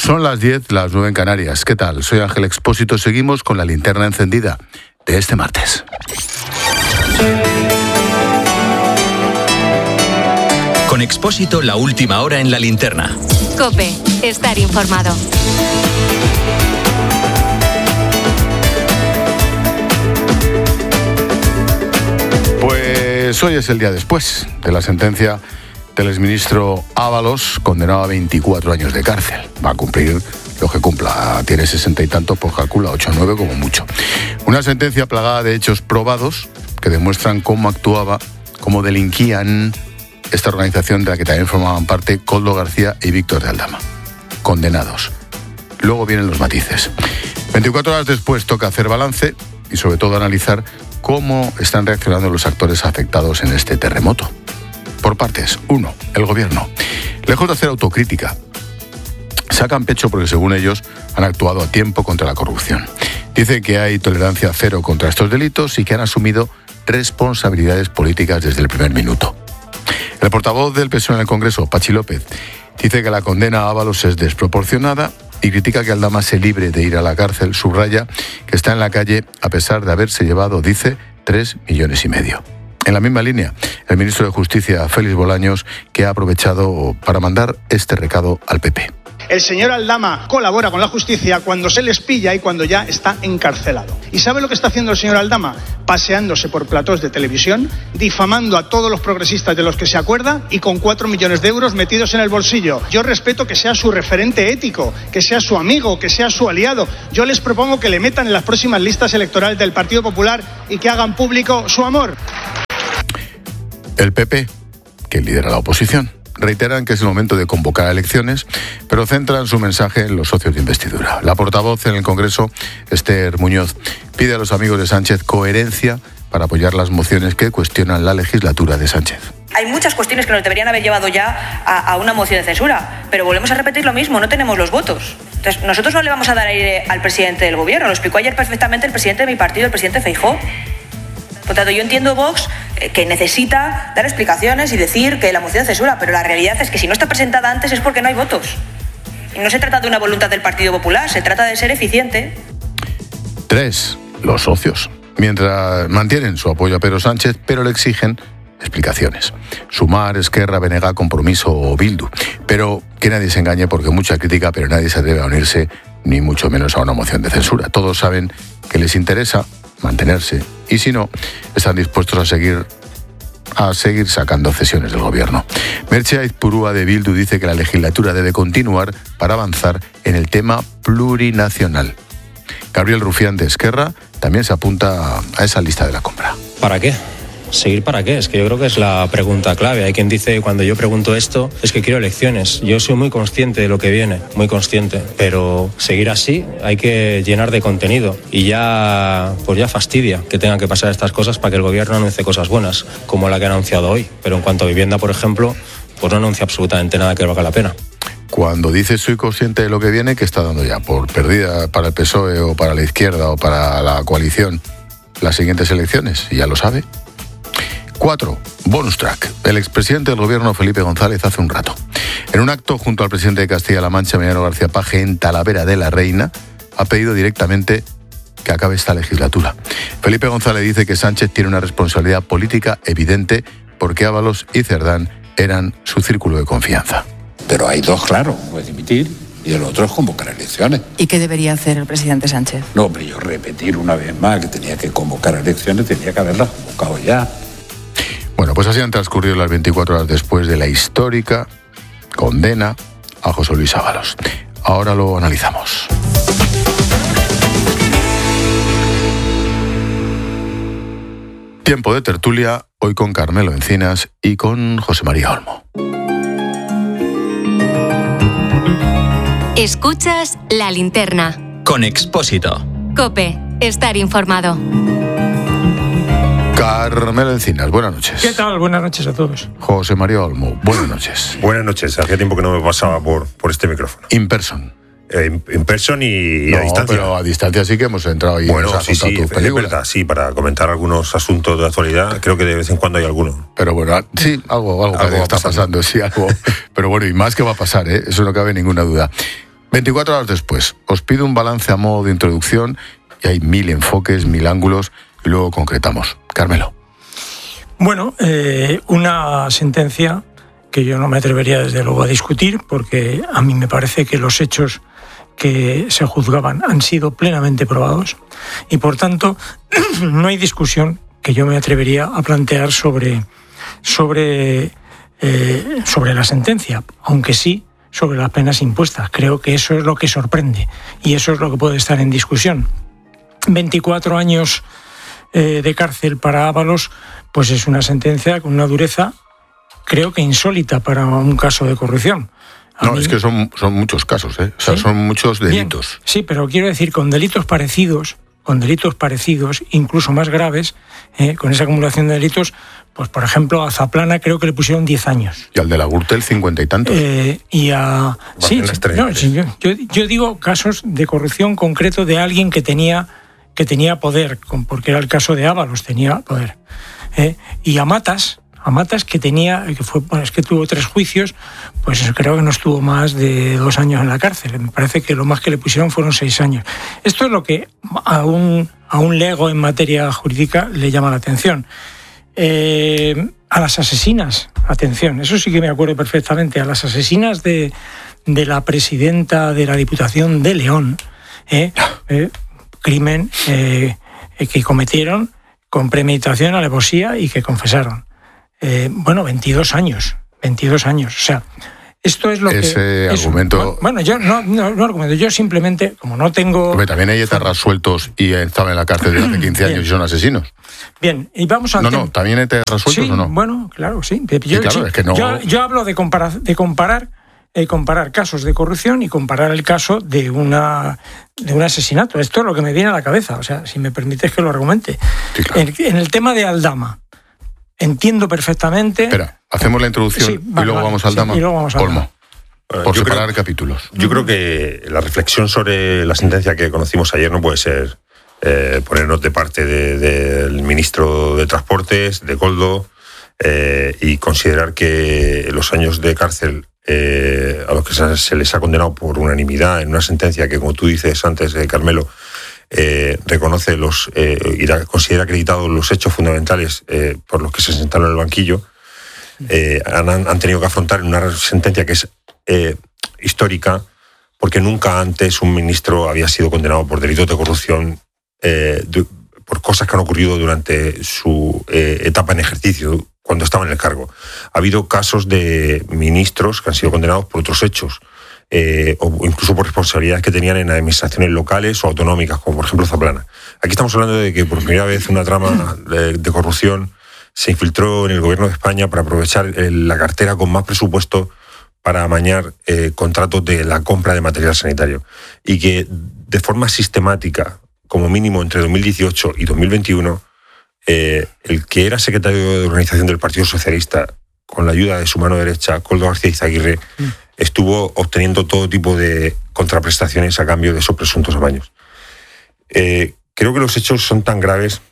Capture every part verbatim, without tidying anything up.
Son las diez, las nueve en Canarias. ¿Qué tal? Soy Ángel Expósito. Seguimos con la linterna encendida de este martes. Con Expósito, la última hora en la linterna. COPE, estar informado. Pues hoy es el día después de la sentencia del exministro Ábalos, condenado a veinticuatro años de cárcel. Va a cumplir lo que cumpla. Tiene sesenta y tantos, pues calcula ocho o nueve como mucho. Una sentencia plagada de hechos probados que demuestran cómo actuaba, cómo delinquían esta organización de la que también formaban parte Koldo García y Víctor de Aldama. Condenados. Luego vienen los matices. veinticuatro horas después toca hacer balance y sobre todo analizar cómo están reaccionando los actores afectados en este terremoto. Por partes. Uno, el gobierno. Lejos de hacer autocrítica, sacan pecho porque, según ellos, han actuado a tiempo contra la corrupción. Dice que hay tolerancia cero contra estos delitos y que han asumido responsabilidades políticas desde el primer minuto. El portavoz del P S O E en el Congreso, Pachi López, dice que la condena a Ábalos es desproporcionada y critica que Aldama se libre de ir a la cárcel. Subraya que está en la calle a pesar de haberse llevado, dice, tres millones y medio. En la misma línea, el ministro de Justicia, Félix Bolaños, que ha aprovechado para mandar este recado al P P. El señor Aldama colabora con la justicia cuando se les pilla y cuando ya está encarcelado. ¿Y sabe lo que está haciendo el señor Aldama? Paseándose por platós de televisión, difamando a todos los progresistas de los que se acuerda y con cuatro millones de euros metidos en el bolsillo. Yo respeto que sea su referente ético, que sea su amigo, que sea su aliado. Yo les propongo que le metan en las próximas listas electorales del Partido Popular y que hagan público su amor. El P P, que lidera la oposición, reiteran que es el momento de convocar elecciones, pero centran su mensaje en los socios de investidura. La portavoz en el Congreso, Esther Muñoz, pide a los amigos de Sánchez coherencia para apoyar las mociones que cuestionan la legislatura de Sánchez. Hay muchas cuestiones que nos deberían haber llevado ya a, a una moción de censura, pero volvemos a repetir lo mismo, no tenemos los votos. Entonces, nosotros no le vamos a dar aire al presidente del gobierno, lo explicó ayer perfectamente el presidente de mi partido, el presidente Feijóo. Por tanto, yo entiendo Vox eh, que necesita dar explicaciones y decir que la moción de censura, pero la realidad es que si no está presentada antes es porque no hay votos. Y no se trata de una voluntad del Partido Popular, se trata de ser eficiente. Tres, los socios. Mientras mantienen su apoyo a Pedro Sánchez, pero le exigen explicaciones. Sumar, Esquerra, B N G, Compromiso o Bildu. Pero que nadie se engañe porque mucha crítica, pero nadie se atreve a unirse, ni mucho menos a una moción de censura. Todos saben que les interesa mantenerse y si no, están dispuestos a seguir a seguir sacando cesiones del gobierno. Merche Aizpurúa de Bildu dice que la legislatura debe continuar para avanzar en el tema plurinacional. Gabriel Rufián de Esquerra también se apunta a esa lista de la compra. ¿Para qué? ¿Seguir para qué? Es que yo creo que es la pregunta clave. Hay quien dice, cuando yo pregunto esto, es que quiero elecciones. Yo soy muy consciente de lo que viene, muy consciente. Pero seguir así hay que llenar de contenido. Y ya, pues ya fastidia que tengan que pasar estas cosas para que el gobierno anuncie cosas buenas, como la que ha anunciado hoy. Pero en cuanto a vivienda, por ejemplo, pues no anuncia absolutamente nada que valga la pena. Cuando dice soy consciente de lo que viene, ¿qué está dando ya? ¿Por perdida para el P S O E o para la izquierda o para la coalición las siguientes elecciones? ¿Y ya lo sabe? Cuatro, bonus track. El expresidente del gobierno, Felipe González, hace un rato, en un acto junto al presidente de Castilla-La Mancha, Emiliano García Paje, en Talavera de la Reina, ha pedido directamente que acabe esta legislatura. Felipe González dice que Sánchez tiene una responsabilidad política evidente porque Ábalos y Cerdán eran su círculo de confianza. Pero hay dos claros, puede dimitir y el otro es convocar elecciones. ¿Y qué debería hacer el presidente Sánchez? No, hombre, yo repetir una vez más que tenía que convocar elecciones, tenía que haberlas convocado ya. Bueno, pues así han transcurrido las veinticuatro horas después de la histórica condena a José Luis Ábalos. Ahora lo analizamos. Tiempo de tertulia, hoy con Carmelo Encinas y con José María Olmo. Escuchas La Linterna. Con Expósito. COPE, estar informado. Carmelo Encinas, buenas noches. ¿Qué tal? Buenas noches a todos. José María Olmo, buenas noches. Buenas noches, hacía tiempo que no me pasaba por, por este micrófono. In person. Eh, in, in person y, no, a distancia. Pero a distancia sí que hemos entrado y bueno, nos has sí, sí, tus es películas. verdad, sí, para comentar algunos asuntos de actualidad, creo que de vez en cuando hay alguno. Pero bueno, sí, algo, algo, algo está pasando, sí, algo. Pero bueno, y más que va a pasar, ¿eh? Eso no cabe ninguna duda. veinticuatro horas después, os pido un balance a modo de introducción y hay mil enfoques, mil ángulos y luego concretamos. Carmelo. Bueno, eh, una sentencia que yo no me atrevería desde luego a discutir, porque a mí me parece que los hechos que se juzgaban han sido plenamente probados y por tanto no hay discusión que yo me atrevería a plantear sobre, sobre, eh, sobre la sentencia, aunque sí sobre las penas impuestas. Creo que eso es lo que sorprende y eso es lo que puede estar en discusión. veinticuatro años eh, de cárcel para Ábalos, pues es una sentencia con una dureza creo que insólita para un caso de corrupción. A no, mí... es que son, son muchos casos, ¿eh? O sea, ¿sí? Son muchos delitos. Bien, sí, pero quiero decir, con delitos parecidos, con delitos parecidos, incluso más graves, eh, con esa acumulación de delitos, pues por ejemplo a Zaplana creo que le pusieron diez años. Y al de la Gürtel cincuenta y tantos. Eh, y a... Sí, no, sí yo, yo, yo digo casos de corrupción concreto de alguien que tenía, que tenía poder, porque era el caso de Ábalos, tenía poder. Eh, y a Matas... A Matas, que tenía, que fue, bueno, es que tuvo tres juicios, pues creo que no estuvo más de dos años en la cárcel. Me parece que lo más que le pusieron fueron seis años. Esto es lo que a un, a un lego en materia jurídica le llama la atención. Eh, a las asesinas, atención, eso sí que me acuerdo perfectamente, a las asesinas de, de la presidenta de la Diputación de León, eh, eh, crimen eh, que cometieron con premeditación, alevosía y que confesaron. Eh, bueno, veintidós años, veintidós años, o sea, esto es lo Ese que... Ese argumento... Es, bueno, yo no, no, no argumento, yo simplemente, como no tengo... Hombre, también hay etarras sueltos y estaban en la cárcel desde hace quince años y son asesinos. Bien, y vamos a... No, no, ¿también hay etarras sueltos sí, o no? Bueno, claro, sí. Yo, sí, claro, sí, es que no... yo, yo hablo de comparar, de comparar, eh, comparar casos de corrupción y comparar el caso de una de un asesinato. Esto es lo que me viene a la cabeza, o sea, si me permites que lo argumente. Sí, claro. en, en el tema de Aldama, entiendo perfectamente... Espera, hacemos la introducción sí, vale, y luego vale, vamos al Dama. Sí, y luego vamos al Olmo, bueno, por yo separar creo, capítulos. Yo creo que la reflexión sobre la sentencia que conocimos ayer no puede ser eh, ponernos de parte de, de, del ministro de Transportes, de Koldo, eh, y considerar que los años de cárcel eh, a los que se, se les ha condenado por unanimidad en una sentencia que, como tú dices antes, eh, Carmelo, Eh, reconoce los eh, y considera acreditados los hechos fundamentales eh, por los que se sentaron en el banquillo, eh, han, han tenido que afrontar una sentencia que es eh, histórica, porque nunca antes un ministro había sido condenado por delitos de corrupción, eh, de, por cosas que han ocurrido durante su eh, etapa en ejercicio, cuando estaba en el cargo. Ha habido casos de ministros que han sido condenados por otros hechos, Eh, o incluso por responsabilidades que tenían en administraciones locales o autonómicas, como por ejemplo Zaplana. Aquí estamos hablando de que por primera vez una trama de, de corrupción se infiltró en el gobierno de España para aprovechar el, la cartera con más presupuesto para amañar eh, contratos de la compra de material sanitario. Y que de forma sistemática, como mínimo entre dos mil dieciocho y dos mil veintiuno, eh, el que era secretario de organización del Partido Socialista, con la ayuda de su mano derecha, Koldo García Izaguirre, mm. estuvo obteniendo todo tipo de contraprestaciones a cambio de esos presuntos amaños. Eh, creo que los hechos son tan graves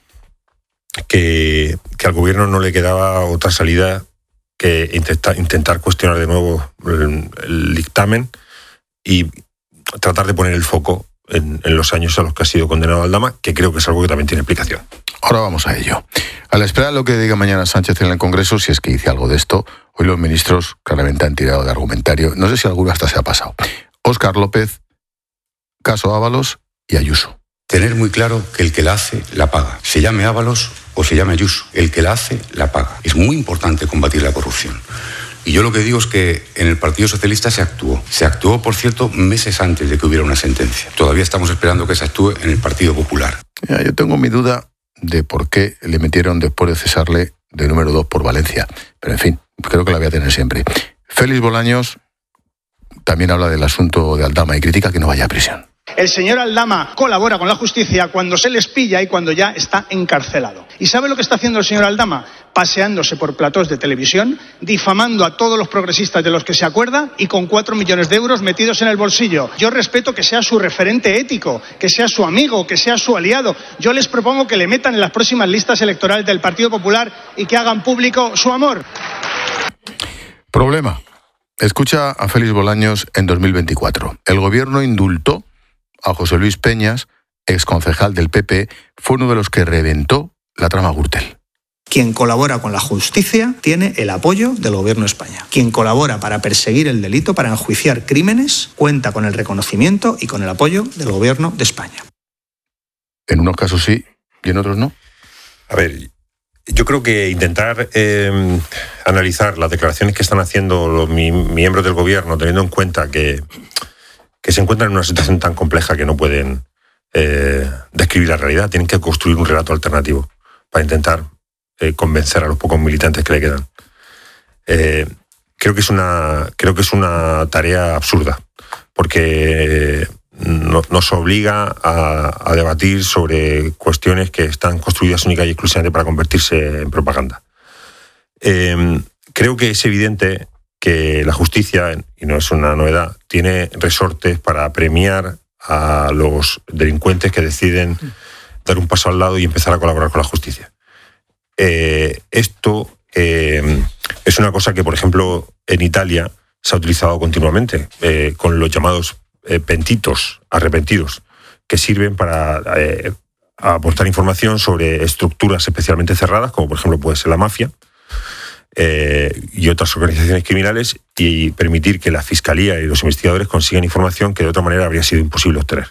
que, que al gobierno no le quedaba otra salida que intentar, intentar cuestionar de nuevo el, el dictamen y tratar de poner el foco en, en los años a los que ha sido condenado Aldama, que creo que es algo que también tiene explicación. Ahora vamos a ello. A la espera de lo que diga mañana Sánchez en el Congreso, si es que dice algo de esto, hoy los ministros claramente han tirado de argumentario. No sé si alguno hasta se ha pasado. Óscar López, caso Ábalos y Ayuso. Tener muy claro que el que la hace, la paga. Se llame Ábalos o se llame Ayuso. El que la hace, la paga. Es muy importante combatir la corrupción. Y yo lo que digo es que en el Partido Socialista se actuó. Se actuó, por cierto, meses antes de que hubiera una sentencia. Todavía estamos esperando que se actúe en el Partido Popular. Ya, yo tengo mi duda de por qué le metieron después de cesarle de número dos por Valencia. Pero en fin, creo que la voy a tener siempre. Félix Bolaños también habla del asunto de Aldama y critica que no vaya a prisión. El señor Aldama colabora con la justicia cuando se les pilla y cuando ya está encarcelado. ¿Y sabe lo que está haciendo el señor Aldama? Paseándose por platós de televisión, difamando a todos los progresistas de los que se acuerda y con cuatro millones de euros metidos en el bolsillo. Yo respeto que sea su referente ético, que sea su amigo, que sea su aliado. Yo les propongo que le metan en las próximas listas electorales del Partido Popular y que hagan público su amor. Problema. Escucha a Félix Bolaños en dos mil veinticuatro. El gobierno indultó a José Luis Peñas, exconcejal del P P, fue uno de los que reventó la trama Gürtel. Quien colabora con la justicia tiene el apoyo del Gobierno de España. Quien colabora para perseguir el delito, para enjuiciar crímenes, cuenta con el reconocimiento y con el apoyo del Gobierno de España. En unos casos sí y en otros no. A ver, yo creo que intentar eh, analizar las declaraciones que están haciendo los mi, miembros del Gobierno, teniendo en cuenta que, que se encuentran en una situación tan compleja que no pueden eh, describir la realidad, tienen que construir un relato alternativo para intentar Eh, convencer a los pocos militantes que le quedan. Eh, creo que es una creo que es una tarea absurda, porque no, nos obliga a, a debatir sobre cuestiones que están construidas única y exclusivamente para convertirse en propaganda. Eh, creo que es evidente que la justicia, y no es una novedad, tiene resortes para premiar a los delincuentes que deciden dar un paso al lado y empezar a colaborar con la justicia. Eh, esto eh, es una cosa que, por ejemplo, en Italia se ha utilizado continuamente, eh, con los llamados eh, pentitos, arrepentidos, que sirven para eh, aportar información sobre estructuras especialmente cerradas, como por ejemplo puede ser la mafia, eh, y otras organizaciones criminales, y permitir que la Fiscalía y los investigadores consigan información que de otra manera habría sido imposible obtener.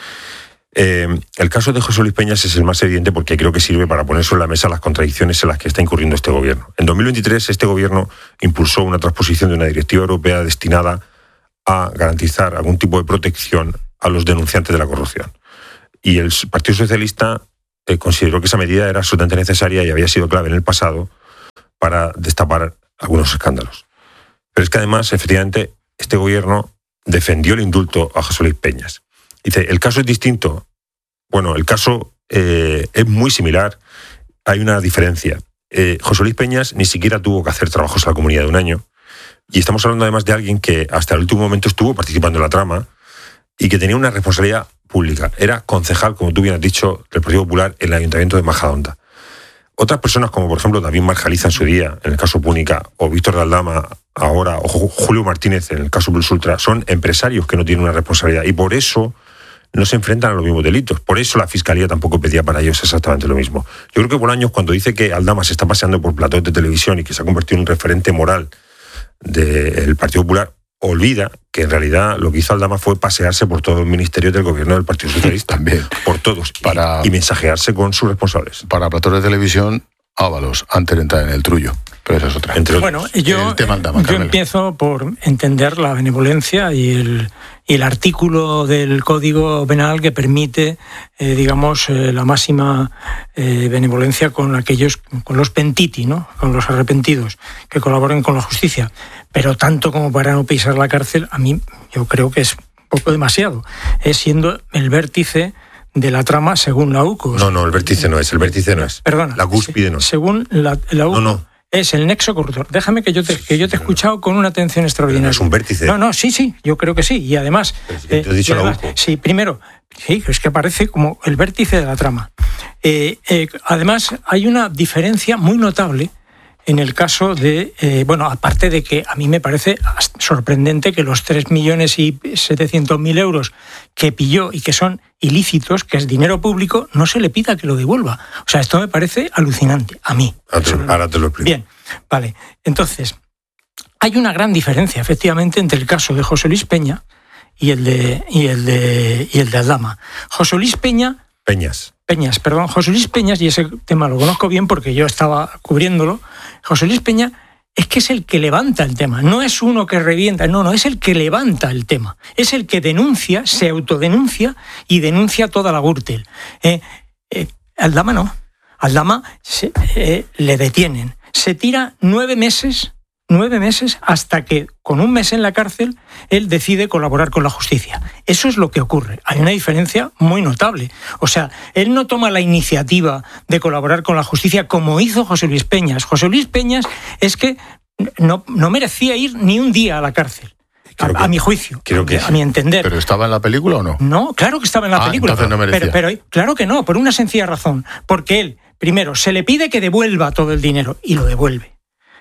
Eh, el caso de José Luis Peñas es el más evidente porque creo que sirve para poner sobre la mesa las contradicciones en las que está incurriendo este gobierno. En dos mil veintitrés este gobierno impulsó una transposición de una directiva europea destinada a garantizar algún tipo de protección a los denunciantes de la corrupción. Y el Partido Socialista eh, consideró que esa medida era absolutamente necesaria y había sido clave en el pasado para destapar algunos escándalos. Pero es que además, efectivamente, este gobierno defendió el indulto a José Luis Peñas. Dice, el caso es distinto. Bueno, el caso eh, es muy similar. Hay una diferencia. Eh, José Luis Peñas ni siquiera tuvo que hacer trabajos a la comunidad de un año. Y estamos hablando además de alguien que hasta el último momento estuvo participando en la trama y que tenía una responsabilidad pública. Era concejal, como tú bien has dicho, del Partido Popular en el Ayuntamiento de Majadahonda. Otras personas, como por ejemplo David Marjaliza en su día, en el caso Púnica, o Víctor de Aldama ahora, o Julio Martínez en el caso Plus Ultra, son empresarios que no tienen una responsabilidad. Y por eso no se enfrentan a los mismos delitos. Por eso la Fiscalía tampoco pedía para ellos exactamente lo mismo. Yo creo que Bolaños, cuando dice que Aldama se está paseando por platós de televisión y que se ha convertido en un referente moral del Partido Popular, olvida que en realidad lo que hizo Aldama fue pasearse por todos los ministerios del gobierno del Partido Socialista. También. Por todos. Para, y, y mensajearse con sus responsables. Para platós de televisión, Ábalos, antes de entrar en el trullo. Pero esa es otra. Entre bueno, yo, el tema Aldama, yo empiezo por entender la benevolencia y el, y el artículo del Código Penal que permite, eh, digamos, eh, la máxima eh, benevolencia con aquellos, con los pentiti, ¿no? Con los arrepentidos que colaboren con la justicia. Pero tanto como para no pisar la cárcel, a mí yo creo que es un poco demasiado. Es siendo el vértice de la trama según la U C O. No, no, el vértice no es, el vértice no es. Perdona. La cúspide no es. Según la, la U C O. No, no. Es el nexo corruptor. Déjame que yo te, que yo te he escuchado con una atención extraordinaria. No es un vértice. No, no, sí, sí, yo creo que sí. Y además, si te he dicho eh, y además la U C O. Sí, primero, sí, es que aparece como el vértice de la trama. Eh, eh, además, hay una diferencia muy notable en el caso de, eh, bueno, aparte de que a mí me parece sorprendente que los tres millones y setecientos mil euros que pilló y que son ilícitos, que es dinero público, no se le pida que lo devuelva. O sea, esto me parece alucinante, a mí. Ahora te lo explico. Bien, vale. Entonces, hay una gran diferencia, efectivamente, entre el caso de José Luis Peña y el de, y el de, y el de Aldama. José Luis Peña... Peñas. Peñas, perdón, José Luis Peñas, y ese tema lo conozco bien porque yo estaba cubriéndolo. José Luis Peña es que es el que levanta el tema, no es uno que revienta, no, no, es el que levanta el tema, es el que denuncia, se autodenuncia y denuncia toda la Gürtel. Eh, eh, Aldama no, Aldama se, eh, le detienen, se tira nueve meses... Nueve meses hasta que, con un mes en la cárcel, él decide colaborar con la justicia. Eso es lo que ocurre. Hay una diferencia muy notable. O sea, él no toma la iniciativa de colaborar con la justicia como hizo José Luis Peñas. José Luis Peñas es que no, no merecía ir ni un día a la cárcel. A, que, a mi juicio, creo que a mi entender. ¿Pero estaba en la película o no? No, claro que estaba en la ah, película. Entonces no merecía. Pero, pero claro que no, por una sencilla razón. Porque él, primero, se le pide que devuelva todo el dinero y lo devuelve.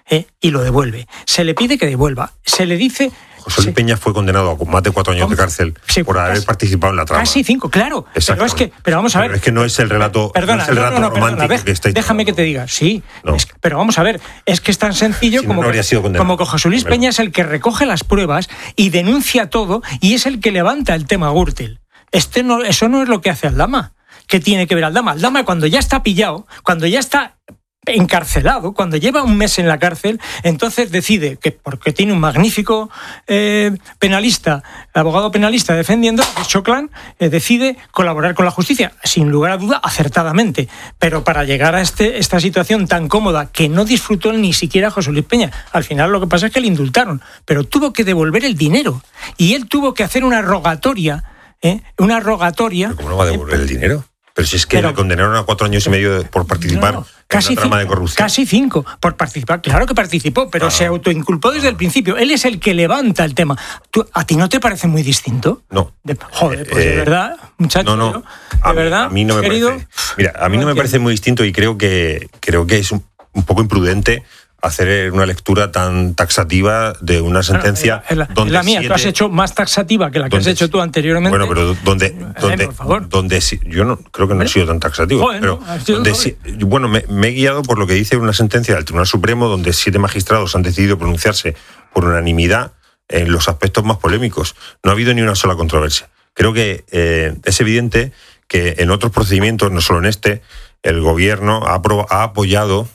¿eh? Y lo devuelve. Se le pide que devuelva. Se le dice... José Luis Peña fue condenado a más de cuatro años de cárcel sí, por haber casi, participado en la trama. Casi cinco, claro. Pero es que, pero vamos a ver. Pero es que no es el relato, perdona, no es el relato no, no, romántico perdona, que estáis déjame tomando. que te diga, sí. No. Es, pero vamos a ver, es que es tan sencillo si como, no, no que, como que José Luis Peña es el que recoge las pruebas y denuncia todo y es el que levanta el tema Gürtel. Este no, eso no es lo que hace Aldama. ¿Qué tiene que ver Aldama? Aldama cuando ya está pillado, cuando ya está encarcelado, cuando lleva un mes en la cárcel, entonces decide que, porque tiene un magnífico eh, penalista, abogado penalista defendiendo, Choclan, eh, decide colaborar con la justicia, sin lugar a duda, acertadamente. Pero para llegar a este, esta situación tan cómoda que no disfrutó ni siquiera José Luis Peña, al final lo que pasa es que le indultaron, pero tuvo que devolver el dinero y él tuvo que hacer una rogatoria, ¿eh? una rogatoria. ¿Pero cómo no va a devolver eh, el dinero? Pero si es que pero, le condenaron a cuatro años y medio por participar no, no, casi en una trama cinco, de corrupción. Casi cinco por participar. Claro que participó, pero ah, se autoinculpó desde ah, el principio. Él es el que levanta el tema. ¿Tú, ¿A ti no te parece muy distinto? No. De, joder, pues eh, de verdad, muchacho. No, no. De a verdad, mí, a mí no me querido, parece. Mira, a mí no, no me parece muy distinto y creo que creo que es un, un poco imprudente hacer una lectura tan taxativa de una sentencia. Bueno, la, donde la mía, siete, tú has hecho más taxativa que la que donde, has hecho tú anteriormente. Bueno, pero donde, donde, eh, por favor. donde yo no creo que no he sido tan taxativo. Joder, pero no, donde, si, bueno, me, me he guiado por lo que dice una sentencia del Tribunal Supremo, donde siete magistrados han decidido pronunciarse por unanimidad en los aspectos más polémicos. No ha habido ni una sola controversia. Creo que eh, es evidente que en otros procedimientos, no solo en este, el gobierno ha, pro, ha apoyado.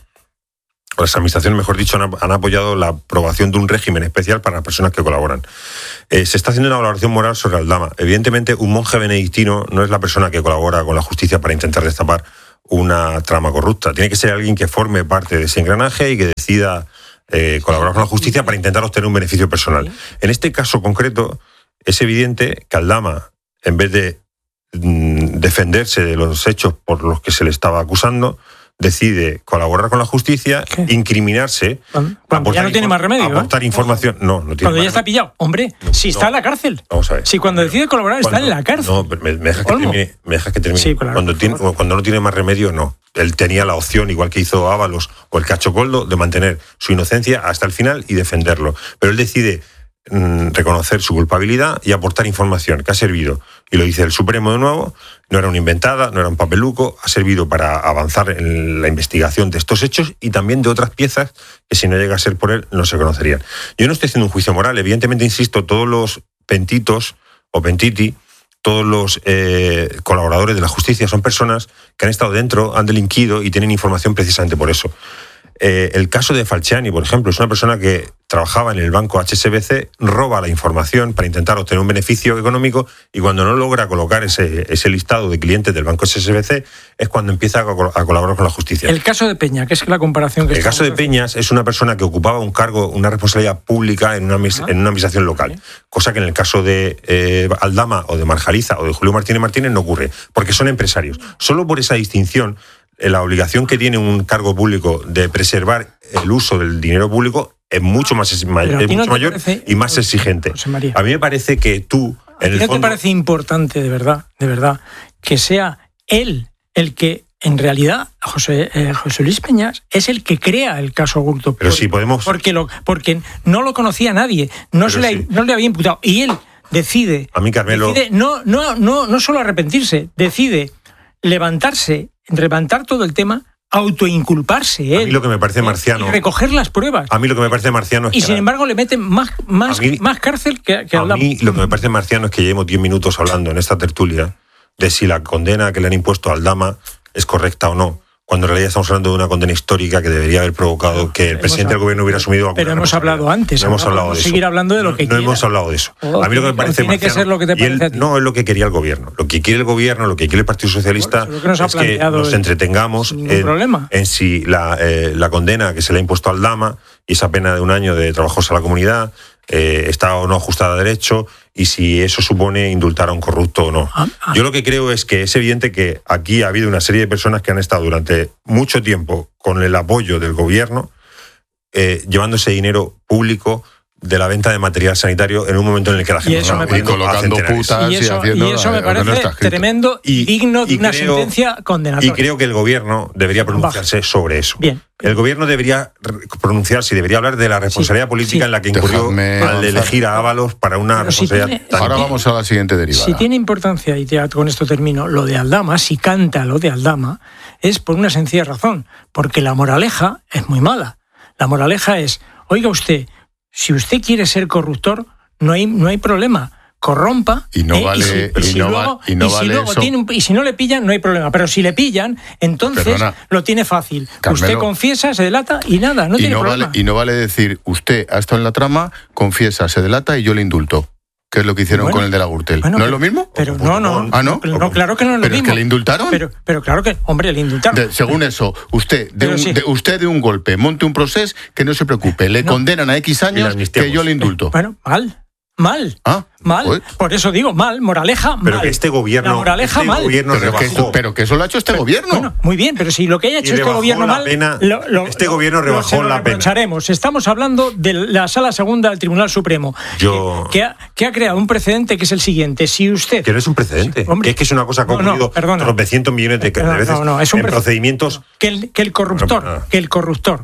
Las administraciones, mejor dicho, han, han apoyado la aprobación de un régimen especial para las personas que colaboran. Eh, se está haciendo una valoración moral sobre Aldama. Evidentemente, un monje benedictino no es la persona que colabora con la justicia para intentar destapar una trama corrupta. Tiene que ser alguien que forme parte de ese engranaje y que decida eh, colaborar con la justicia para intentar obtener un beneficio personal. En este caso concreto, es evidente que Aldama, en vez de mm, defenderse de los hechos por los que se le estaba acusando, decide colaborar con la justicia, ¿qué? Incriminarse, cuando, cuando ya no tiene más remedio, aportar ¿eh? información. No, no tiene cuando más ya está pillado. Hombre, no, si está no. en la cárcel. Vamos a ver. Si cuando decide colaborar cuando, está en la cárcel. No, pero me, me dejas que termine. Me dejas que termine. Sí, claro, cuando, tiene, cuando no tiene más remedio, no. Él tenía la opción, igual que hizo Ábalos o el Cacho Coldo, de mantener su inocencia hasta el final y defenderlo. Pero él decide mmm, reconocer su culpabilidad y aportar información que ha servido. Y lo dice el Supremo de nuevo. No era una inventada, no era un papeluco, ha servido para avanzar en la investigación de estos hechos y también de otras piezas que si no llega a ser por él no se conocerían. Yo no estoy haciendo un juicio moral, evidentemente, insisto, todos los pentitos o pentiti, todos los eh, colaboradores de la justicia son personas que han estado dentro, han delinquido y tienen información precisamente por eso. Eh, el caso de Falciani, por ejemplo, es una persona que trabajaba en el banco H S B C, roba la información para intentar obtener un beneficio económico y cuando no logra colocar ese, ese listado de clientes del banco H S B C es cuando empieza a, a colaborar con la justicia. El caso de Peña, que es la comparación que... El caso de Peñas es una persona que ocupaba un cargo, una responsabilidad pública en una, ah. en una administración local, ¿sí? Cosa que en el caso de eh, Aldama o de Marjaliza o de Julio Martínez Martínez no ocurre, porque son empresarios. Solo por esa distinción, la obligación que tiene un cargo público de preservar el uso del dinero público es mucho más es mayor, es mucho no mayor parece, y más exigente. A mí me parece que tú, en el ¿no fondo, te parece importante, de verdad, de verdad, que sea él el que, en realidad, José, eh, José Luis Peñas es el que crea el caso Gürtel? Pero si podemos... Porque, lo, porque no lo conocía nadie, no, se le, sí. no le había imputado. Y él decide... A mí, Carmelo... Decide no, no, no, no solo arrepentirse, decide levantarse, levantar todo el tema, autoinculparse él. A mí lo que me parece marciano... Y recoger las pruebas. A mí lo que me parece marciano es y que... Y sin embargo le meten más, más, mí, más cárcel que, que a Aldama. mí lo que me parece marciano es que llevemos diez minutos hablando en esta tertulia de si la condena que le han impuesto a Aldama es correcta o no, cuando en realidad estamos hablando de una condena histórica que debería haber provocado que el hemos presidente del gobierno hubiera asumido... Pero hemos hablado antes. No hemos hablado de eso. seguir hablando de lo que No, no hemos hablado de eso. O a mí lo que me parece tiene marciano, que ser lo que te parece él, a ti. No, es lo que quería el gobierno. Lo que quiere el gobierno, lo que quiere el Partido Socialista bueno, que nos es que nos entretengamos en, en si la, eh, la condena que se le ha impuesto a Aldama y esa pena de un año de trabajos a la comunidad eh, está o no ajustada a derecho y si eso supone indultar a un corrupto o no. Ah, ah. Yo lo que creo es que es evidente que aquí ha habido una serie de personas que han estado durante mucho tiempo con el apoyo del gobierno, eh, llevándose dinero público de la venta de material sanitario en un momento en el que la gente está colocando putas y eso, y haciendo y eso me parece no tremendo y digno de y una creo, sentencia condenatoria. Y creo que el gobierno debería pronunciarse Baja. sobre eso. Bien. El gobierno debería pronunciarse y debería hablar de la responsabilidad sí, política sí. en la que incurrió Dejadme al avanzar. elegir a Ábalos para una Pero responsabilidad si tiene, tan... Ahora vamos a la siguiente derivada. Si tiene importancia, y ya con esto termino, lo de Aldama, si canta lo de Aldama, es por una sencilla razón, porque la moraleja es muy mala. La moraleja es, oiga usted, si usted quiere ser corruptor, no hay, no hay problema. Corrompa y no vale y si luego y no y si vale luego eso. Tiene un, y si no le pillan no hay problema, pero si le pillan entonces Perdona, lo tiene fácil. Carmelo, usted confiesa, se delata y nada, no y tiene no problema. Vale, y no vale decir usted ha estado en la trama, confiesa, se delata y yo le indulto. ¿Qué es lo que hicieron bueno, con el de la Gürtel? Bueno, ¿No pero, es lo mismo? Pero no, no. ¿Ah, no? No, no claro que no es lo ¿Pero mismo. ¿Pero es que le indultaron? Pero, pero claro que, hombre, le indultaron. De, según eso, usted de, un, sí. de usted de un golpe, monte un proceso, que no se preocupe, le no. condenan a X años, que yo le indulto. Eh, bueno, mal. Mal, ¿Ah? mal, pues. Por eso digo mal, moraleja mal. Pero que este gobierno, la moraleja este mal. gobierno pero, que eso, pero que eso lo ha hecho este pero, gobierno. Bueno, muy bien, pero si lo que haya hecho este gobierno mal, pena, lo, lo, este lo, gobierno rebajó lo, lo la pena. Estamos hablando de la Sala Segunda del Tribunal Supremo, Yo... que, que, ha, que ha creado un precedente que es el siguiente. Si usted que no es un precedente, sí, hombre, que es que es una cosa que ha ocurrido no, no, tropecientos millones de, de veces no, no, es un en procedimientos que el, que el corruptor, no, no. que el corruptor.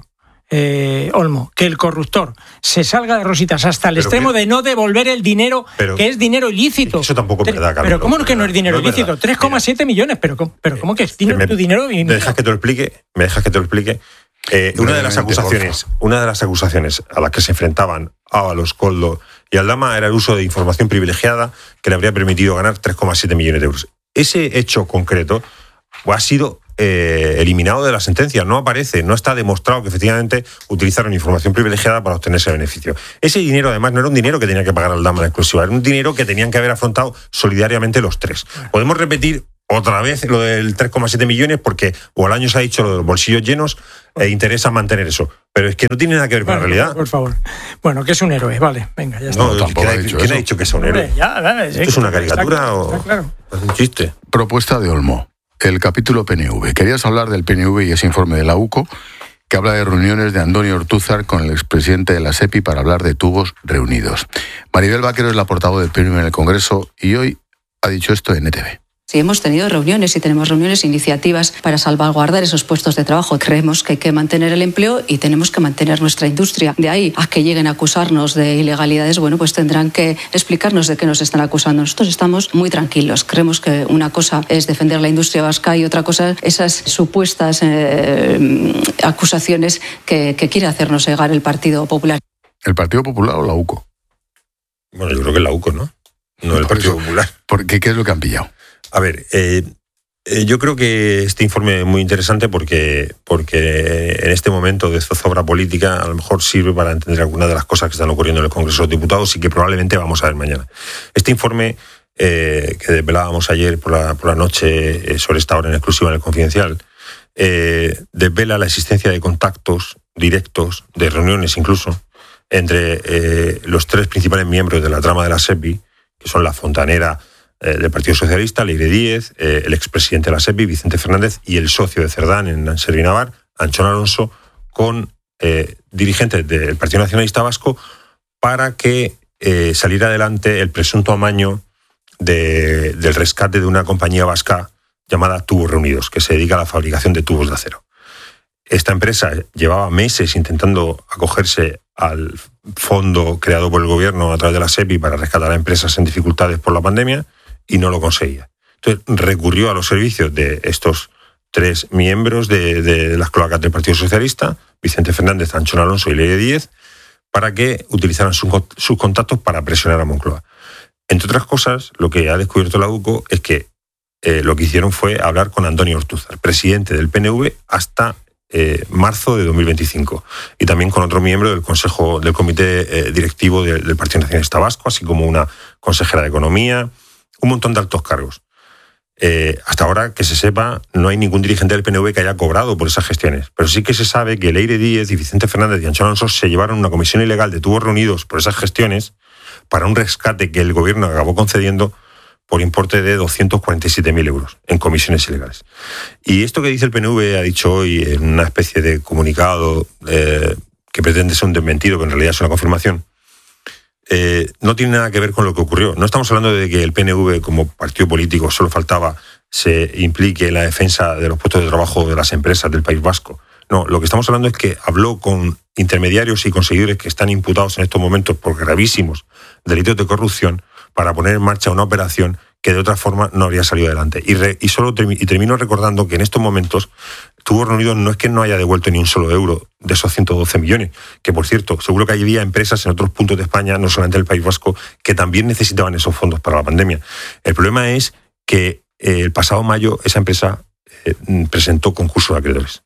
Eh, Olmo, que el corruptor se salga de rositas hasta el pero extremo que, de no devolver el dinero, pero, que es dinero ilícito. Eso tampoco es verdad, Carlos. Pero ¿cómo que no es dinero no ilícito? tres coma siete millones, pero, pero ¿cómo que es dinero, me, tu dinero? ¿Me dejas que te lo explique? ¿Me dejas que te lo explique? Eh, una de las acusaciones, una de las acusaciones a las que se enfrentaban Ábalos, Koldo y Aldama era el uso de información privilegiada que le habría permitido ganar tres coma siete millones de euros. Ese hecho concreto ha sido eh, eliminado de la sentencia, no aparece, no está demostrado que efectivamente utilizaron información privilegiada para obtener ese beneficio. Ese dinero además no era un dinero que tenía que pagar Aldama en exclusiva, era un dinero que tenían que haber afrontado solidariamente los tres. Podemos repetir otra vez lo del tres coma siete millones porque o al año se ha dicho lo de los bolsillos llenos e interesa mantener eso, pero es que no tiene nada que ver con bueno, la realidad. Por favor. Bueno, que es un héroe, vale, venga, ya está. No, tampoco ha dicho ¿quién eso? ha dicho que es un héroe? Hombre, ya, dale, ¿Esto es una caricatura está, o está claro. es un chiste? Propuesta de Olmo. El capítulo P N V. Querías hablar del P N V y ese informe de la U C O que habla de reuniones de Antonio Ortúzar con el expresidente de la SEPI para hablar de tubos reunidos. Maribel Vaquero es la portavoz del P N V en el Congreso y hoy ha dicho esto en E T V. Sí, hemos tenido reuniones y tenemos reuniones, iniciativas para salvaguardar esos puestos de trabajo. Creemos que hay que mantener el empleo y tenemos que mantener nuestra industria. De ahí a que lleguen a acusarnos de ilegalidades, bueno, pues tendrán que explicarnos de qué nos están acusando. Nosotros estamos muy tranquilos. Creemos que una cosa es defender la industria vasca y otra cosa esas supuestas eh, acusaciones que, que quiere hacernos llegar el Partido Popular. ¿El Partido Popular o la U C O? Bueno, yo creo que la U C O, ¿no? No el Partido Popular. ¿Por qué? ¿Qué es lo que han pillado? A ver, eh, eh, yo creo que este informe es muy interesante porque, porque en este momento de zozobra política a lo mejor sirve para entender algunas de las cosas que están ocurriendo en el Congreso de los Diputados y que probablemente vamos a ver mañana. Este informe eh, que desvelábamos ayer por la, por la noche eh, sobre esta hora en exclusiva en el Confidencial, eh, desvela la existencia de contactos directos, de reuniones incluso, entre eh, los tres principales miembros de la trama de la SEPI, que son la fontanera eh, del Partido Socialista, Leire Díez, eh, el expresidente de la SEPI, Vicente Fernández, y el socio de Cerdán en Servinavar, Anchón Alonso, con eh, dirigentes del Partido Nacionalista Vasco para que eh, saliera adelante el presunto amaño de, del rescate de una compañía vasca llamada Tubos Reunidos, que se dedica a la fabricación de tubos de acero. Esta empresa llevaba meses intentando acogerse al fondo creado por el gobierno a través de la SEPI para rescatar a empresas en dificultades por la pandemia y no lo conseguía. Entonces recurrió a los servicios de estos tres miembros de, de las cloacas del Partido Socialista, Vicente Fernández, Anchón Alonso y Leire Díez, para que utilizaran sus, sus contactos para presionar a Moncloa. Entre otras cosas, lo que ha descubierto la U C O es que eh, lo que hicieron fue hablar con Antonio Ortúzar, presidente del P N V hasta Eh, marzo de dos mil veinticinco, y también con otro miembro del Consejo del Comité eh, Directivo de, del Partido Nacionalista Vasco, así como una consejera de Economía, un montón de altos cargos. Eh, hasta ahora, que se sepa, no hay ningún dirigente del P N V que haya cobrado por esas gestiones, pero sí que se sabe que Leire Díez y Vicente Fernández y Anchón Alonso se llevaron una comisión ilegal de tubos reunidos por esas gestiones para un rescate que el gobierno acabó concediendo por importe de doscientos cuarenta y siete mil euros en comisiones ilegales. Y esto que dice el P N V ha dicho hoy en una especie de comunicado eh, que pretende ser un desmentido, pero en realidad es una confirmación, eh, no tiene nada que ver con lo que ocurrió. No estamos hablando de que el P N V como partido político, solo faltaba, se implique en la defensa de los puestos de trabajo de las empresas del País Vasco. No, lo que estamos hablando es que habló con intermediarios y con seguidores que están imputados en estos momentos por gravísimos delitos de corrupción para poner en marcha una operación que de otra forma no habría salido adelante. Y, re, y, solo termi, y termino recordando que en estos momentos estuvo reunido, no es que no haya devuelto ni un solo euro de esos ciento doce millones, que por cierto, seguro que había empresas en otros puntos de España, no solamente del País Vasco, que también necesitaban esos fondos para la pandemia. El problema es que eh, el pasado mayo esa empresa eh, presentó concurso de acreedores.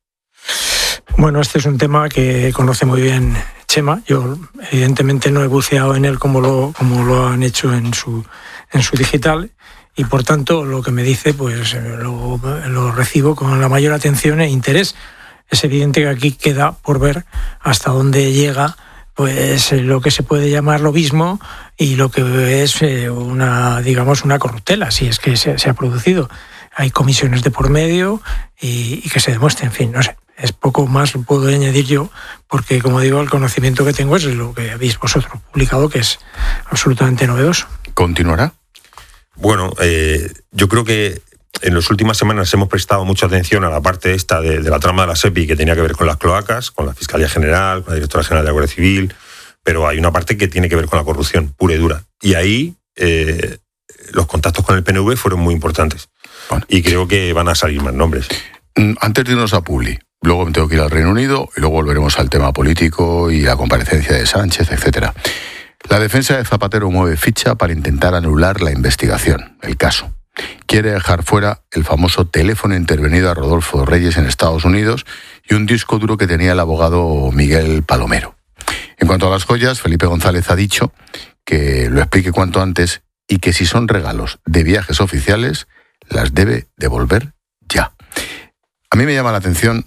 Bueno, este es un tema que conoce muy bien Chema. Yo evidentemente no he buceado en él como lo, como lo han hecho en su, en su digital, y por tanto lo que me dice pues lo, lo recibo con la mayor atención e interés. Es evidente que aquí queda por ver hasta dónde llega pues lo que se puede llamar lobismo y lo que es una, digamos, una corruptela, si es que se, se ha producido. Hay comisiones de por medio y, y que se demuestre, en fin, no sé. Es poco más lo puedo añadir yo, porque, como digo, el conocimiento que tengo es lo que habéis vosotros publicado, que es absolutamente novedoso. ¿Continuará? Bueno, eh, yo creo que en las últimas semanas hemos prestado mucha atención a la parte esta de, de la trama de la SEPI, que tenía que ver con las cloacas, con la Fiscalía General, con la Directora General de la Guardia Civil, pero hay una parte que tiene que ver con la corrupción pura y dura. Y ahí eh, los contactos con el P N V fueron muy importantes. Bueno. Y creo que van a salir más nombres. Antes de irnos a Publi, luego me tengo que ir al Reino Unido y luego volveremos al tema político y la comparecencia de Sánchez, etcétera. La defensa de Zapatero mueve ficha para intentar anular la investigación, el caso. Quiere dejar fuera el famoso teléfono intervenido a Rodolfo Reyes en Estados Unidos y un disco duro que tenía el abogado Miguel Palomero. En cuanto a las joyas, Felipe González ha dicho que lo explique cuanto antes y que si son regalos de viajes oficiales, las debe devolver ya. A mí me llama la atención,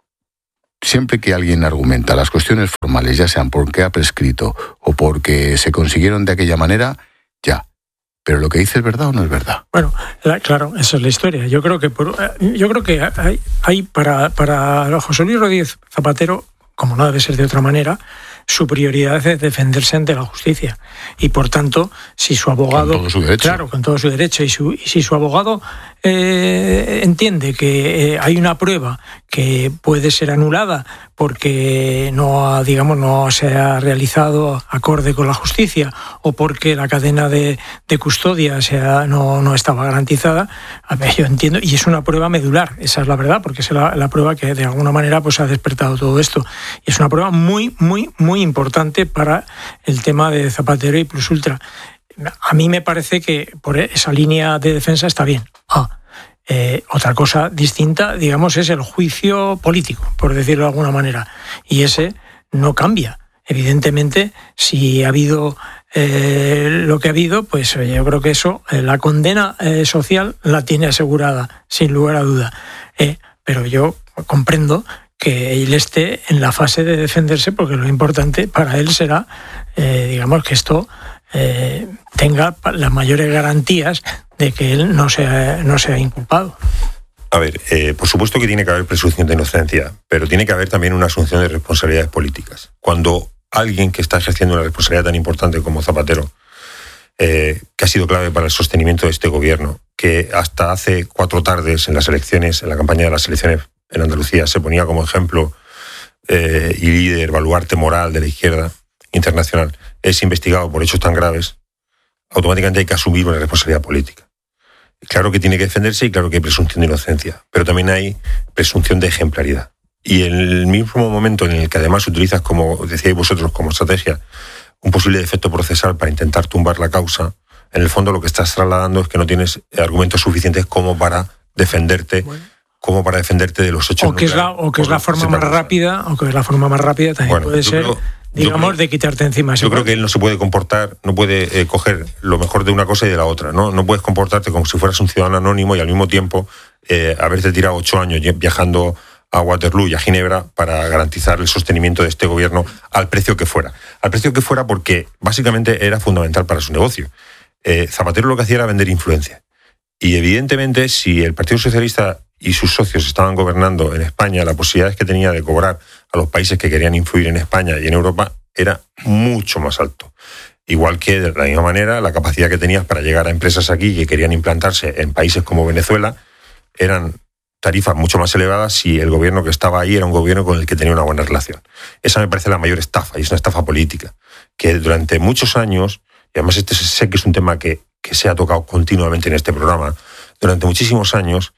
siempre que alguien argumenta las cuestiones formales, ya sean porque ha prescrito o porque se consiguieron de aquella manera, ya. Pero lo que dice es verdad o no es verdad. Bueno, la, claro, esa es la historia. Yo creo que por, yo creo que hay, hay para, para José Luis Rodríguez Zapatero, como no debe ser de otra manera, su prioridad es defenderse ante la justicia. Y por tanto, si su abogado... Con todo su derecho. Claro, con todo su derecho. Y, su, y si su abogado eh, entiende que eh, hay una prueba que puede ser anulada porque no, ha, digamos, no se ha realizado acorde con la justicia o porque la cadena de, de custodia se ha, no, no estaba garantizada, a ver, yo entiendo, y es una prueba medular, esa es la verdad, porque es la, la prueba que de alguna manera pues, ha despertado todo esto. Y es una prueba muy, muy, muy importante para el tema de Zapatero y Plus Ultra. A mí me parece que por esa línea de defensa está bien. Ah, eh, otra cosa distinta, digamos, es el juicio político, por decirlo de alguna manera. Y ese no cambia. Evidentemente, si ha habido eh, lo que ha habido, pues yo creo que eso, eh, la condena eh, social la tiene asegurada, sin lugar a duda. Eh, pero yo comprendo que él esté en la fase de defenderse, porque lo importante para él será, eh, digamos, que esto eh, tenga las mayores garantías de que él no sea, no sea inculpado. A ver, eh, por supuesto que tiene que haber presunción de inocencia, pero tiene que haber también una asunción de responsabilidades políticas. Cuando alguien que está ejerciendo una responsabilidad tan importante como Zapatero, eh, que ha sido clave para el sostenimiento de este gobierno, que hasta hace cuatro tardes en las elecciones, en la campaña de las elecciones en Andalucía, se ponía como ejemplo eh, y líder, baluarte moral de la izquierda internacional, es investigado por hechos tan graves, automáticamente hay que asumir una responsabilidad política. Claro que tiene que defenderse y claro que hay presunción de inocencia, pero también hay presunción de ejemplaridad. Y en el mismo momento en el que además utilizas, como decíais vosotros, como estrategia, un posible defecto procesal para intentar tumbar la causa, en el fondo lo que estás trasladando es que no tienes argumentos suficientes como para defenderte. Bueno. como para defenderte de los hechos. O que es la, o que es la forma más rápida, o que es la forma más rápida también bueno, puede ser, creo, digamos, creo, de quitarte encima. Yo creo que él no se puede comportar, no puede eh, coger lo mejor de una cosa y de la otra, ¿no? No puedes comportarte como si fueras un ciudadano anónimo y al mismo tiempo eh, haberte tirado ocho años viajando a Waterloo y a Ginebra para garantizar el sostenimiento de este gobierno al precio que fuera. Al precio que fuera porque básicamente era fundamental para su negocio. Eh, Zapatero lo que hacía era vender influencia. Y evidentemente si el Partido Socialista y sus socios estaban gobernando en España, la posibilidad que tenía de cobrar a los países que querían influir en España y en Europa era mucho más alto. igual que de la misma manera la capacidad que tenías para llegar a empresas aquí que querían implantarse en países como Venezuela eran tarifas mucho más elevadas si el gobierno que estaba ahí era un gobierno con el que tenía una buena relación. Esa me parece la mayor estafa, y es una estafa política, que durante muchos años, y además este sé que es un tema que, que se ha tocado continuamente en este programa, durante muchísimos años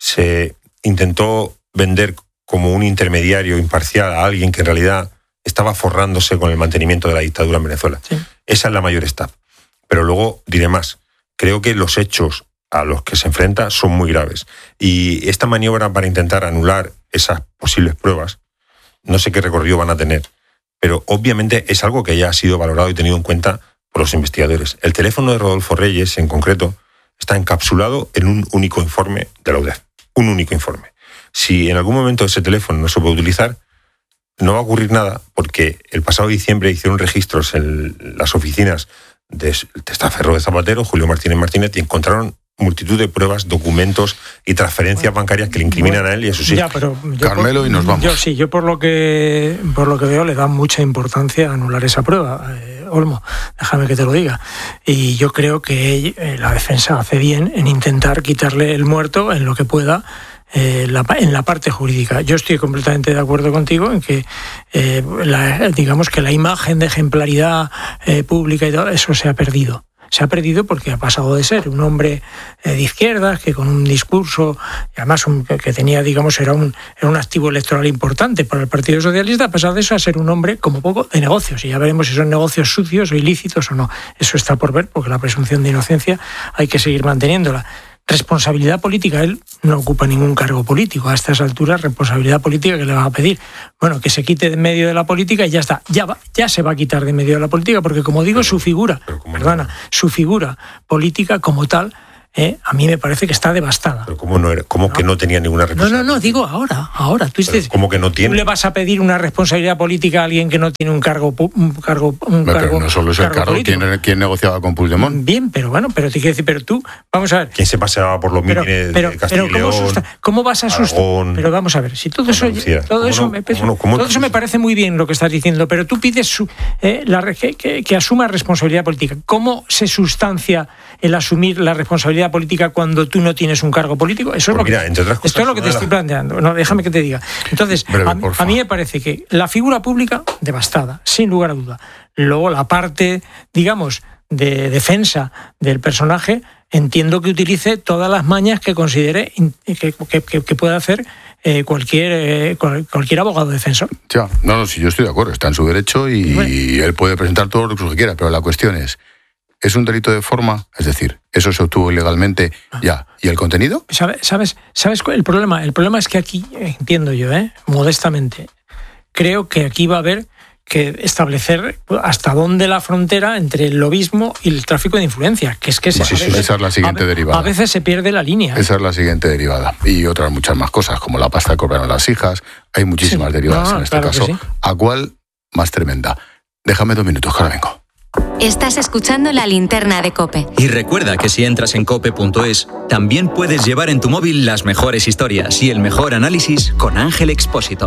se intentó vender como un intermediario imparcial a alguien que en realidad estaba forrándose con el mantenimiento de la dictadura en Venezuela. Sí. Esa es la mayor estafa. Pero luego diré más. Creo que los hechos a los que se enfrenta son muy graves. Y esta maniobra para intentar anular esas posibles pruebas, no sé qué recorrido van a tener, pero obviamente es algo que ya ha sido valorado y tenido en cuenta por los investigadores. El teléfono de Rodolfo Reyes, en concreto, está encapsulado en un único informe de la U D E F. Un único informe. Si en algún momento ese teléfono no se puede utilizar, no va a ocurrir nada, porque el pasado diciembre hicieron registros en las oficinas de Testaferro de Zapatero, Julio Martínez Martínez, y encontraron multitud de pruebas, documentos y transferencias bancarias que le incriminan bueno, a él y a sus hijos. Ya, pero Carmelo, por, y nos vamos. Yo sí, yo por lo que por lo que veo le da mucha importancia a anular esa prueba, eh, Olmo, déjame que te lo diga. Y yo creo que eh, la defensa hace bien en intentar quitarle el muerto en lo que pueda, Eh, la, en la parte jurídica. Yo estoy completamente de acuerdo contigo en que eh, la, digamos que la imagen de ejemplaridad eh, pública y todo eso se ha perdido. Se ha perdido porque ha pasado de ser un hombre eh, de izquierdas que con un discurso, y además un, que tenía, digamos, era un, era un activo electoral importante para el Partido Socialista, a pasar de eso a ser un hombre como poco de negocios. Y ya veremos si son negocios sucios o ilícitos o no. Eso está por ver, porque la presunción de inocencia hay que seguir manteniéndola. Responsabilidad política, él no ocupa ningún cargo político. A estas alturas, responsabilidad política que le va a pedir. Bueno, que se quite de medio de la política y ya está. Ya va, ya se va a quitar de medio de la política, porque como digo, su figura, perdona, su figura política como tal, Eh, a mí me parece que está devastada. Pero ¿cómo, no era, cómo ¿No? que no tenía ninguna responsabilidad? No, no, no, digo ahora, ahora. Tú, dices, ¿Cómo que no tiene? ¿Tú le vas a pedir una responsabilidad política a alguien que no tiene un cargo un cargo un pero cargo, no solo es el cargo, ¿quién, ¿quién negociaba con Puigdemont? Bien, pero bueno, pero te quiero decir, pero tú, vamos a ver. ¿Quién se paseaba por los mítines de Castilla y León? ¿cómo, susta, ¿Cómo vas a asustar? Pero vamos a ver, si todo eso, todo eso, no, me, no, todo eso me parece muy bien lo que estás diciendo, pero tú pides su, eh, la, que, que, que asuma responsabilidad política. ¿Cómo se sustancia el asumir la responsabilidad política cuando tú no tienes un cargo político? Eso es, pues lo, mira, que, entre otras cosas, esto es lo que te estoy planteando. No, déjame que te diga. Entonces, Breve, a, a mí me parece que la figura pública, devastada, sin lugar a duda. Luego, la parte, digamos, de defensa del personaje, entiendo que utilice todas las mañas que considere que, que, que, que pueda hacer eh, cualquier eh, cualquier abogado defensor. Ya, no, no, si yo estoy de acuerdo, está en su derecho y, bueno. y él puede presentar todo lo que quiera, pero la cuestión es, ¿es un delito de forma? Es decir, ¿eso se obtuvo ilegalmente ya? ¿Y el contenido? ¿Sabes, sabes, sabes cuál es el problema? El problema es que aquí, entiendo yo, ¿eh? modestamente, creo que aquí va a haber que establecer hasta dónde la frontera entre el lobismo y el tráfico de influencia, que es que se, sí, sí, esa es la siguiente a, derivada. A veces se pierde la línea. Esa es la siguiente derivada. Y otras muchas más cosas, como la pasta que cobraron las hijas. Hay muchísimas sí. derivadas no, en este claro caso. Sí. ¿A cuál más tremenda? Déjame dos minutos, que ahora vengo. Estás escuchando La Linterna de COPE. Y recuerda que si entras en cope punto es, también puedes llevar en tu móvil las mejores historias y el mejor análisis con Ángel Expósito.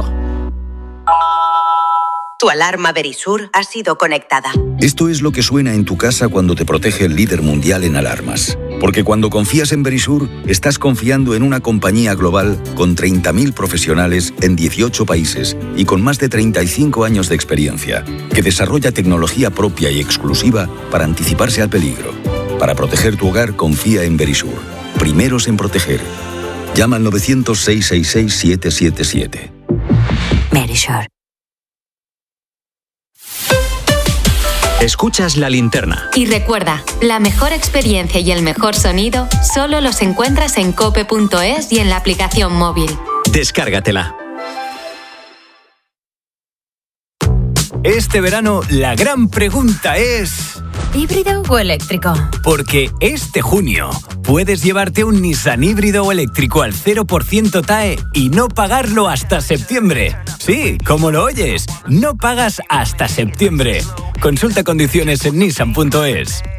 Tu alarma Verisur ha sido conectada. Esto es lo que suena en tu casa cuando te protege el líder mundial en alarmas. Porque cuando confías en Verisur, estás confiando en una compañía global con treinta mil profesionales en dieciocho países y con más de treinta y cinco años de experiencia, que desarrolla tecnología propia y exclusiva para anticiparse al peligro. Para proteger tu hogar, confía en Verisur. Primeros en proteger. Llama al novecientos, seiscientos sesenta y seis, siete siete siete. Verisur. Escuchas La Linterna. Y recuerda, la mejor experiencia y el mejor sonido solo los encuentras en cope punto es y en la aplicación móvil. Descárgatela. Este verano, la gran pregunta es... ¿híbrido o eléctrico? Porque este junio puedes llevarte un Nissan híbrido o eléctrico al cero por ciento T A E y no pagarlo hasta septiembre. Sí, como lo oyes, no pagas hasta septiembre. Consulta condiciones en nissan punto es.